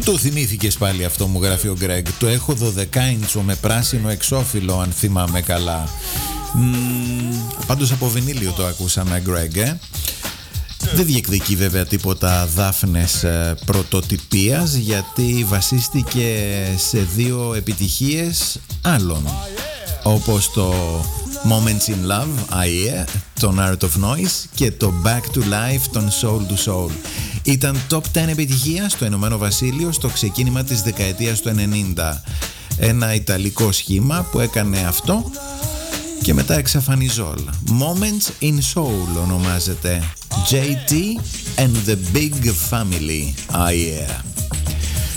Το θυμήθηκες πάλι αυτό, μου γράφει ο Γκρέγκ. Το έχω 12 με πράσινο εξώφυλλο, αν θυμάμαι καλά. Πάντως από βινίλιο το ακούσαμε, Γκρέγκ, Δεν διεκδικεί βέβαια τίποτα δάφνες πρωτοτυπίας, γιατί βασίστηκε σε 2 επιτυχίες άλλων, όπως το Moments in Love, τον Art of Noise, και το Back to Life, τον Soul to Soul. Ήταν top 10 επιτυχία στο Ηνωμένο Βασίλειο στο ξεκίνημα της δεκαετίας του 90. Ένα ιταλικό σχήμα που έκανε αυτό και μετά εξαφανιζόλ. Moments in Soul ονομάζεται. JT and the Big Family. Yeah.